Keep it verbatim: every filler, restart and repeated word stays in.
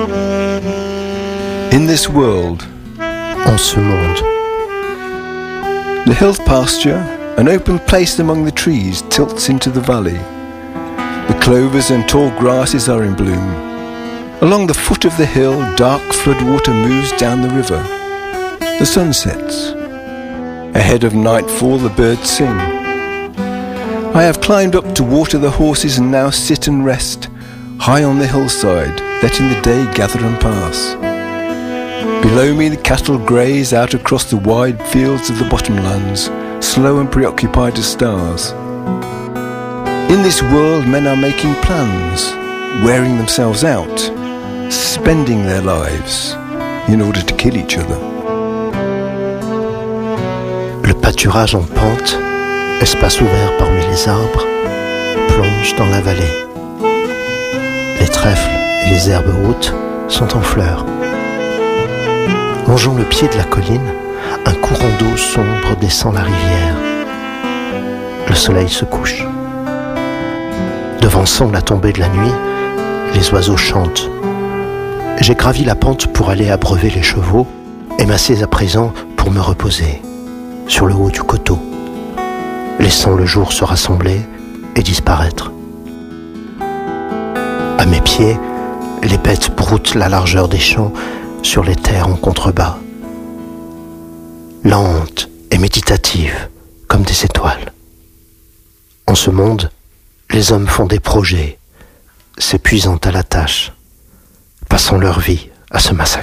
In this world, en ce monde, the hill pasture, an open place among the trees, tilts into the valley. The clovers and tall grasses are in bloom. Along the foot of the hill, dark floodwater moves down the river. The sun sets. Ahead of nightfall, the birds sing. I have climbed up to water the horses and now sit and rest, high on the hillside, letting the day gather and pass. Below me, the cattle graze out across the wide fields of the bottomlands, slow and preoccupied as stars. In this world, men are making plans, wearing themselves out, spending their lives in order to kill each other. Le pâturage en pente, espace ouvert parmi les arbres, plonge dans la vallée. Les trèfles et les herbes hautes sont en fleurs. Longeant le pied de la colline, un courant d'eau sombre descend la rivière. Le soleil se couche. Devançant la tombée de la nuit, les oiseaux chantent. J'ai gravi la pente pour aller abreuver les chevaux et m'assieds à présent pour me reposer sur le haut du coteau, laissant le jour se rassembler et disparaître. À mes pieds, les bêtes broutent la largeur des champs sur les terres en contrebas, lentes et méditatives comme des étoiles. En ce monde, les hommes font des projets, s'épuisant à la tâche, passant leur vie à se massacrer.